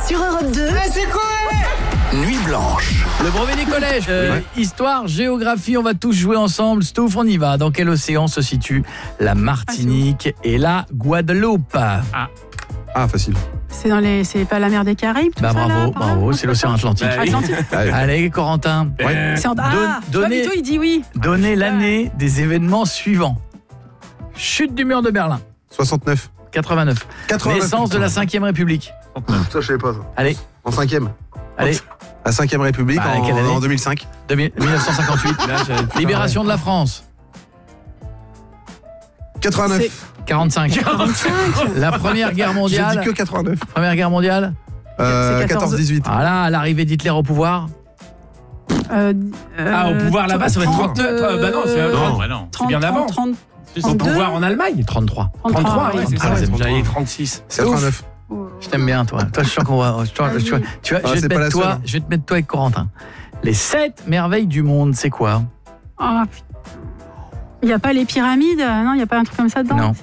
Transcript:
Sur Europe 2. C'est quoi? Nuit blanche. Le brevet des collèges. Histoire, géographie, on va tous jouer ensemble. Stouff, on y va. Dans quel océan se situe la Martinique et la Guadeloupe? Facile. C'est pas la mer des Caraïbes, tout ça, là, bravo, c'est l'océan Atlantique. Atlantique. Allez, Corentin. C'est en... Donnez- Vito, il dit oui. Donnez l'année des événements suivants. Chute du mur de Berlin, 69. 89. 89. Naissance de la 5e République. Ça, je savais pas ça. Allez, En 5e. allez. La 5e République Quelle année en 2005. 1958. Libération de la France. 89. 45. La Première Guerre J'ai mondiale. dit que 89. Première Guerre mondiale. 14-18. Voilà, l'arrivée d'Hitler au pouvoir. Au pouvoir là-bas, ça va être 39. Bah non, c'est bien avant. 30, Au pouvoir en Allemagne. 33. 33, ouais, c'est ça. c'est bon. J'avais dit 36. 89. Je t'aime bien, toi. Toi, je sens qu'on va. Tu vois, c'est pas la seule, hein. je vais te mettre toi avec Corentin. Les 7 merveilles du monde, c'est quoi? Il n'y a pas les pyramides? Non, il n'y a pas un truc comme ça dedans? Non.